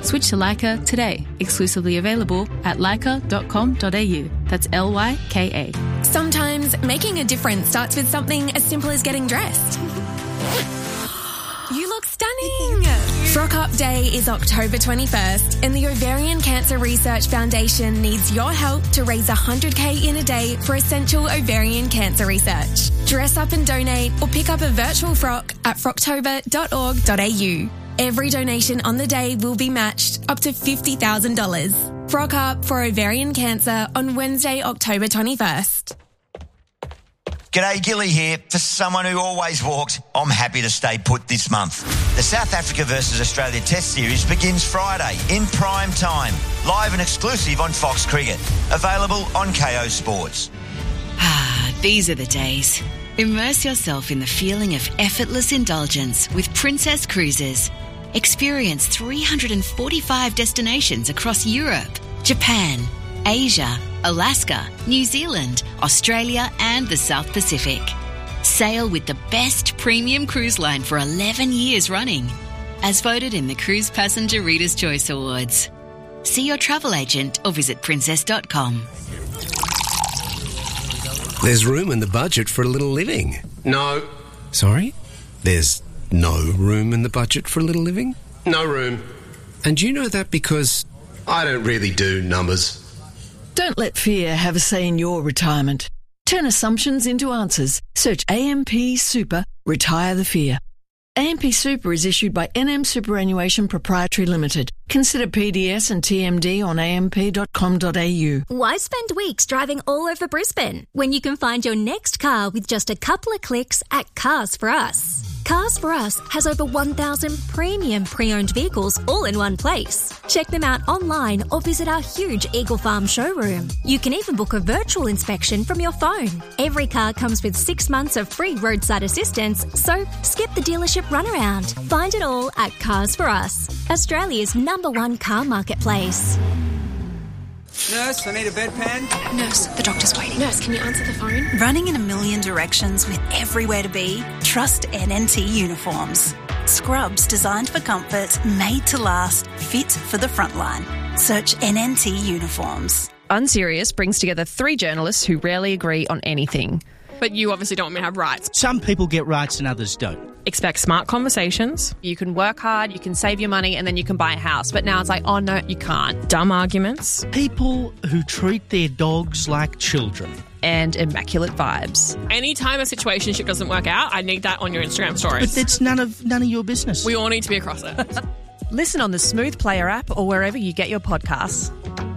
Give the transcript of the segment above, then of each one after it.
Switch to Leica today. Exclusively available at leica.com.au. That's LYKA. Sometimes making a difference starts with something as simple as getting dressed. You look stunning! Frock Up Day is October 21st, and the Ovarian Cancer Research Foundation needs your help to raise $100K in a day for essential ovarian cancer research. Dress up and donate, or pick up a virtual frock at frocktober.org.au. Every donation on the day will be matched up to $50,000. Frock Up for ovarian cancer on Wednesday, October 21st. G'day, Gilly here. For someone who always walks, I'm happy to stay put this month. The South Africa versus Australia Test Series begins Friday in prime time. Live and exclusive on Fox Cricket. Available on KO Sports. These are the days. Immerse yourself in the feeling of effortless indulgence with Princess Cruises. Experience 345 destinations across Europe, Japan, Asia, Alaska, New Zealand, Australia and the South Pacific. Sail with the best premium cruise line for 11 years running, as voted in the Cruise Passenger Reader's Choice Awards. See your travel agent or visit princess.com. There's room in the budget for a little living. No. Sorry? There's no room in the budget for a little living? No room. And you know that because I don't really do numbers. Don't let fear have a say in your retirement. Turn assumptions into answers. Search AMP Super, Retire the Fear. AMP Super is issued by NM Superannuation Proprietary Limited. Consider PDS and TMD on amp.com.au. Why spend weeks driving all over Brisbane when you can find your next car with just a couple of clicks at Cars For Us? Cars For Us has over 1,000 premium pre-owned vehicles all in one place. Check them out online or visit our huge Eagle Farm showroom. You can even book a virtual inspection from your phone. Every car comes with 6 months of free roadside assistance, so skip the dealership runaround. Find it all at Cars For Us, Australia's #1 car marketplace. Nurse, I need a bedpan. Nurse, the doctor's waiting. Nurse, can you answer the phone? Running in a million directions with everywhere to be? Trust NNT Uniforms. Scrubs designed for comfort, made to last, fit for the front line. Search NNT Uniforms. Unserious brings together 3 journalists who rarely agree on anything. But you obviously don't want me to have rights. Some people get rights and others don't. Expect smart conversations. You can work hard, you can save your money, and then you can buy a house. But now it's like, oh no, you can't. Dumb arguments. People who treat their dogs like children. And immaculate vibes. Anytime a situationship doesn't work out, I need that on your Instagram stories. But it's none of your business. We all need to be across it. Listen on the Smooth Player app or wherever you get your podcasts.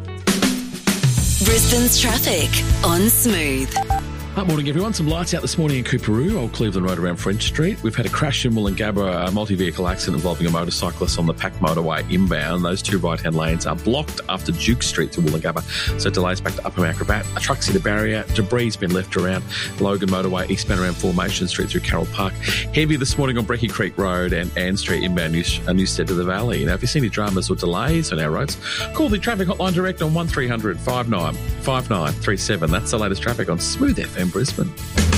Brisbane's traffic on Smooth. Good morning, everyone. Some lights out this morning in Cooperoo, Old Cleveland Road around French Street. We've had a crash in Wollongabba, a multi-vehicle accident involving a motorcyclist on the Pack motorway inbound. Those 2 right-hand lanes are blocked after Duke Street to Wollongabba, so delays back to Upper Acrobat. A truck's hit a barrier. Debris has been left around Logan motorway eastbound around Formation Street through Carroll Park. Heavy this morning on Brecky Creek Road and Ann Street inbound Newstead to the Valley. Now, if you see any dramas or delays on our roads, call the traffic hotline direct on 1300 59 5937. That's the latest traffic on Smooth FM Brisbane.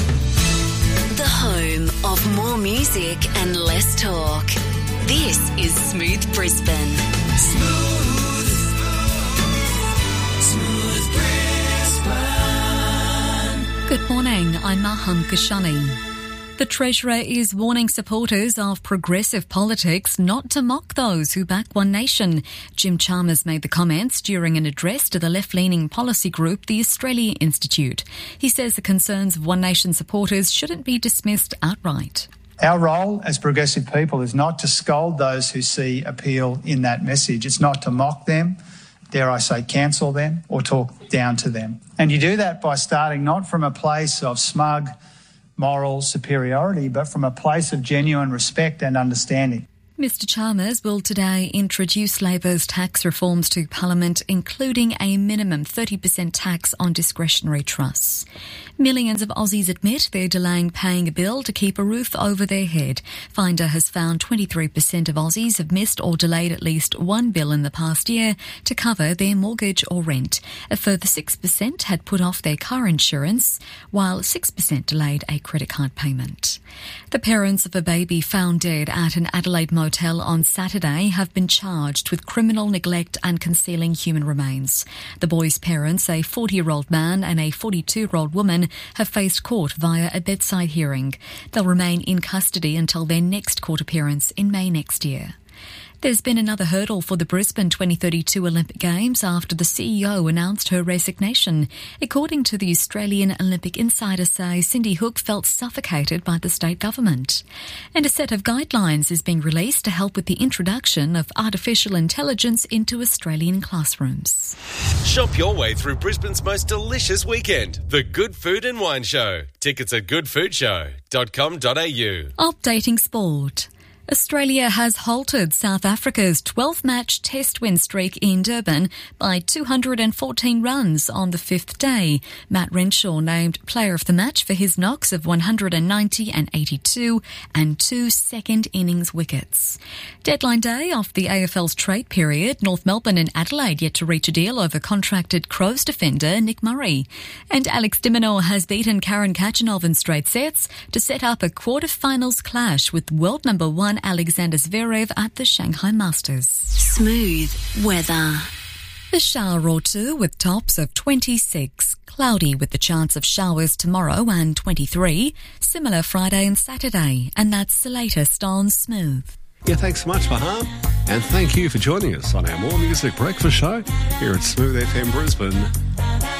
The home of more music and less talk. This is Smooth Brisbane. Smooth Brisbane. Good morning, I'm Maham Kashani. The Treasurer is warning supporters of progressive politics not to mock those who back One Nation. Jim Chalmers made the comments during an address to the left-leaning policy group, the Australia Institute. He says the concerns of One Nation supporters shouldn't be dismissed outright. Our role as progressive people is not to scold those who see appeal in that message. It's not to mock them, dare I say cancel them, or talk down to them. And you do that by starting not from a place of smug moral superiority, but from a place of genuine respect and understanding. Mr Chalmers will today introduce Labor's tax reforms to Parliament, including a minimum 30% tax on discretionary trusts. Millions of Aussies admit they're delaying paying a bill to keep a roof over their head. Finder has found 23% of Aussies have missed or delayed at least one bill in the past year to cover their mortgage or rent. A further 6% had put off their car insurance, while 6% delayed a credit card payment. The parents of a baby found dead at an Adelaide motor hotel on Saturday have been charged with criminal neglect and concealing human remains. The boys' parents, a 40-year-old man and a 42-year-old woman, have faced court via a bedside hearing. They'll remain in custody until their next court appearance in May next year. There's been another hurdle for the Brisbane 2032 Olympic Games after the CEO announced her resignation. According to the Australian Olympic Insider Say, Cindy Hook felt suffocated by the state government. And a set of guidelines is being released to help with the introduction of artificial intelligence into Australian classrooms. Shop your way through Brisbane's most delicious weekend, the Good Food and Wine Show. Tickets at goodfoodshow.com.au. Updating sport. Australia has halted South Africa's 12-match test win streak in Durban by 214 runs on the fifth day. Matt Renshaw named player of the match for his knocks of 190 and 82 and 2 second innings wickets. Deadline day of the AFL's trade period, North Melbourne and Adelaide yet to reach a deal over contracted Crows defender Nick Murray. And Alex de Minaur has beaten Karen Khachanov in straight sets to set up a quarterfinals clash with world number 1 Alexander Zverev at the Shanghai Masters. Smooth weather. A shower or two with tops of 26. Cloudy with the chance of showers tomorrow and 23. Similar Friday and Saturday. And that's the latest on Smooth. Yeah, thanks so much, Farhan. And thank you for joining us on our More Music Breakfast Show here at Smooth FM Brisbane.